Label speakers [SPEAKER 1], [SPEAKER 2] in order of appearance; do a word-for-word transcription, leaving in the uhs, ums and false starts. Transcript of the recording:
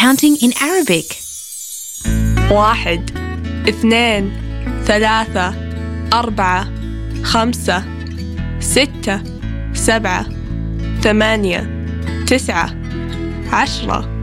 [SPEAKER 1] counting in Arabic.
[SPEAKER 2] واحد اثنين ثلاثة أربعة خمسة ستة سبعة ثمانية تسعة عشرة